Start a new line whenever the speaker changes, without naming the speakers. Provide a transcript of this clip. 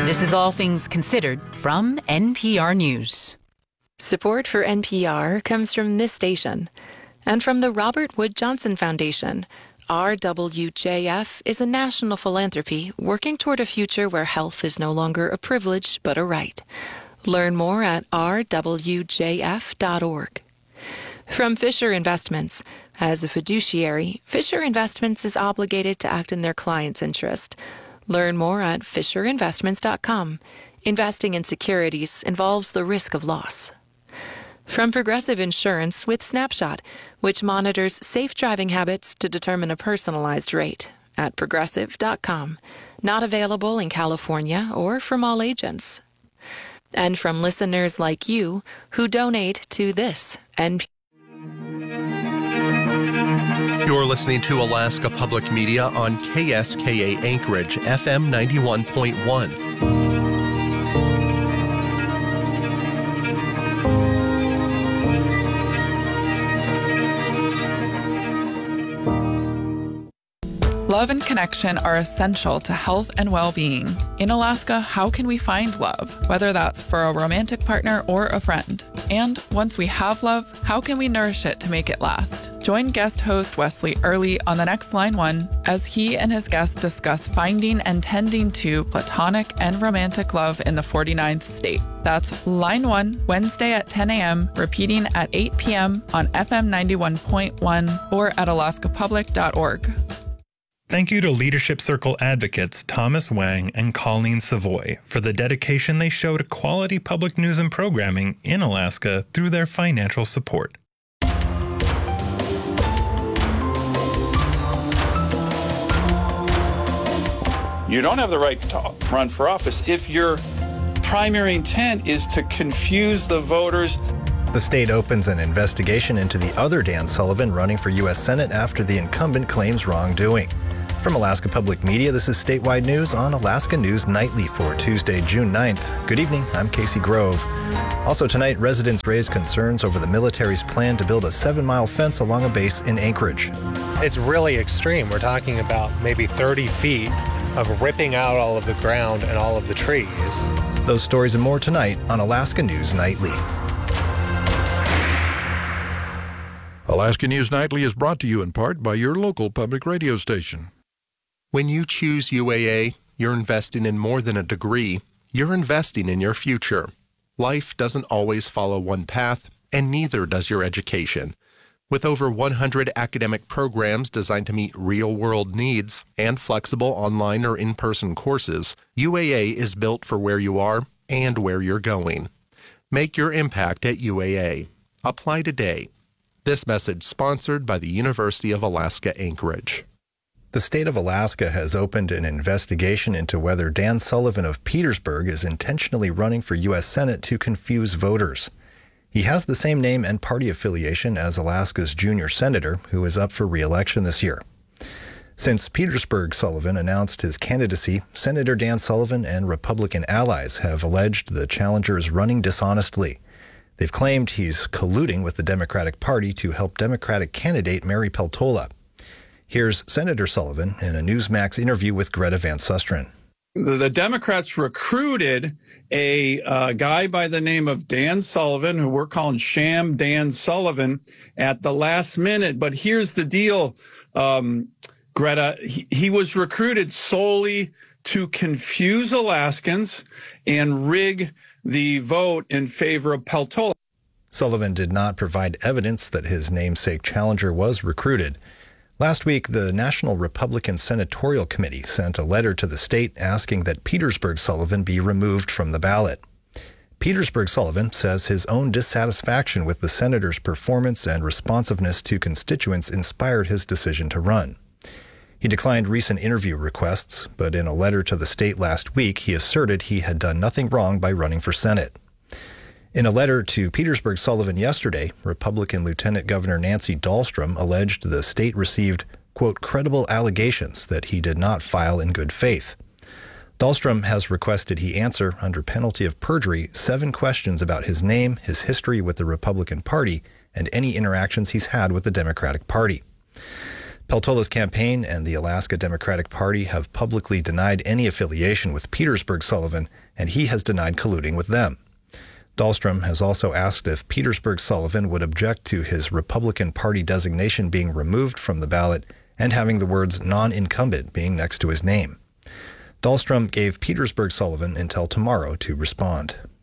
This is All Things Considered from NPR News.
Support for NPR comes from this station and from the Robert Wood Johnson Foundation. RWJF is a national philanthropy working toward a future where health is no longer a privilege but a right. Learn more at rwjf.org. From Fisher Investments. As a fiduciary, Fisher Investments is obligated to act in their client's interest. Learn more at fisherinvestments.com. Investing in securities involves the risk of loss. From Progressive Insurance with Snapshot, which monitors safe driving habits to determine a personalized rate at progressive.com. Not available in California or from all agents. And from listeners like you who donate to this NPR.
You're listening to Alaska Public Media on KSKA Anchorage, FM 91.1.
Love and connection are essential to health and well-being. In Alaska, how can we find love, whether that's for a romantic partner or a friend? And once we have love, how can we nourish it to make it last? Join guest host Wesley Early on the next Line 1 as he and his guests discuss finding and tending to platonic and romantic love in the 49th state. That's Line 1, Wednesday at 10 a.m., repeating at 8 p.m. on FM 91.1 or at alaskapublic.org.
Thank you to Leadership Circle advocates Thomas Wang and Colleen Savoy for the dedication they show to quality public news and programming in Alaska through their financial support.
You don't have the right to run for office if your primary intent is to confuse the voters.
The state opens an investigation into the other Dan Sullivan running for U.S. Senate after the incumbent claims wrongdoing. From Alaska Public Media, this is Statewide News on Alaska News Nightly for Tuesday, June 9th. Good evening, I'm Casey Grove. Also tonight, residents raised concerns over the military's plan to build a 7-mile fence along a base in Anchorage.
It's really extreme. We're talking about maybe 30 feet of ripping out all of the ground and all of the trees.
Those stories and more tonight on Alaska News Nightly.
Alaska News Nightly is brought to you in part by your local public radio station.
When you choose UAA, you're investing in more than a degree. You're investing in your future. Life doesn't always follow one path, and neither does your education. With over 100 academic programs designed to meet real-world needs and flexible online or in-person courses, UAA is built for where you are and where you're going. Make your impact at UAA. Apply today. This message sponsored by the University of Alaska Anchorage.
The state of Alaska has opened an investigation into whether Dan Sullivan of Petersburg is intentionally running for U.S. Senate to confuse voters. He has the same name and party affiliation as Alaska's junior senator, who is up for re-election this year. Since Petersburg Sullivan announced his candidacy, Senator Dan Sullivan and Republican allies have alleged the challenger is running dishonestly. They've claimed he's colluding with the Democratic Party to help Democratic candidate Mary Peltola. Here's Senator Sullivan in a Newsmax interview with Greta Van Susteren.
The Democrats recruited a guy by the name of Dan Sullivan, who we're calling Sham Dan Sullivan, at the last minute. But here's the deal, Greta. He was recruited solely to confuse Alaskans and rig the vote in favor of Peltola.
Sullivan did not provide evidence that his namesake challenger was recruited. Last week, the National Republican Senatorial Committee sent a letter to the state asking that Petersburg Sullivan be removed from the ballot. Petersburg Sullivan says his own dissatisfaction with the senator's performance and responsiveness to constituents inspired his decision to run. He declined recent interview requests, but in a letter to the state last week, he asserted he had done nothing wrong by running for Senate. In a letter to Petersburg Sullivan yesterday, Republican Lieutenant Governor Nancy Dahlstrom alleged the state received, quote, credible allegations that he did not file in good faith. Dahlstrom has requested he answer, under penalty of perjury, 7 questions about his name, his history with the Republican Party, and any interactions he's had with the Democratic Party. Peltola's campaign and the Alaska Democratic Party have publicly denied any affiliation with Petersburg Sullivan, and he has denied colluding with them. Dahlstrom has also asked if Petersburg Sullivan would object to his Republican Party designation being removed from the ballot and having the words non-incumbent being next to his name. Dahlstrom gave Petersburg Sullivan until tomorrow to respond.